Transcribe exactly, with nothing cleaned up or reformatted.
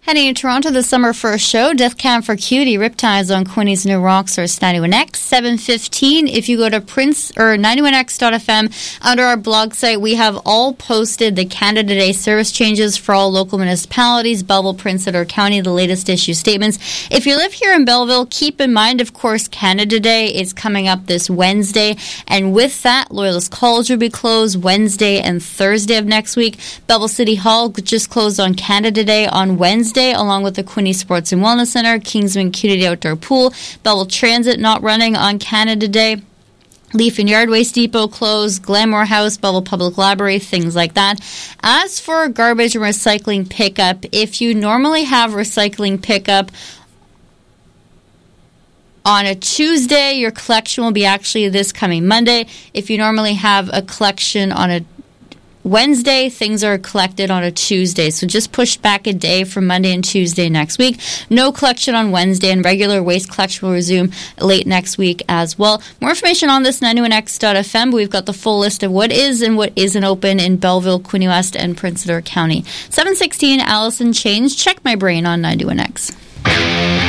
Heading to Toronto, the summer first show, Death Camp for Cutie, Riptides on Quinny's New Rock Source ninety-one X, seven fifteen. If you go to Prince or ninety-one x dot f m, under our blog site, we have all posted the Canada Day service changes for all local municipalities, Belleville, Prince Edward County, the latest issue statements. If you live here in Belleville, keep in mind, of course, Canada Day is coming up this Wednesday, and with that, Loyalist College will be closed Wednesday and Thursday of next week. Belleville City Hall just closed on Canada Day on Wednesday, along with the Quinte Sports and Wellness Center, Kingsman Cutie Outdoor Pool, Belleville Transit not running on Canada Day, Leaf and Yard Waste Depot closed, Glenmore House, Belleville Public Library, things like that. As for garbage and recycling pickup, if you normally have recycling pickup on a Tuesday, your collection will be actually this coming Monday. If you normally have a collection on a Wednesday, things are collected on a Tuesday. So just pushed back a day from Monday and Tuesday next week. No collection on Wednesday, and regular waste collection will resume late next week as well. More information on this, ninety-one x dot f m. But we've got the full list of what is and what isn't open in Belleville, Quinte West, and Prince Edward County. seven sixteen, Allison Change. Check My Brain on ninety-one X.